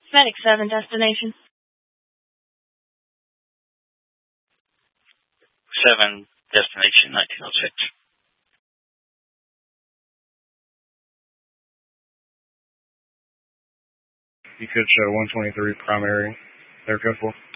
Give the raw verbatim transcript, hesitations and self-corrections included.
Medic seven, destination. seven, destination, nineteen oh six. You could show one twenty-three primary, air code four.